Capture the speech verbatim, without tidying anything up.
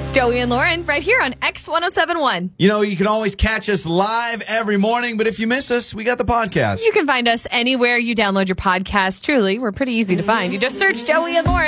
It's Joey and Lauren right here on X ten seventy-one. You know, you can always catch us live every morning, but if you miss us, we got the podcast. You can find us anywhere you download your podcast. Truly, we're pretty easy to find. You just search Joey and Lauren.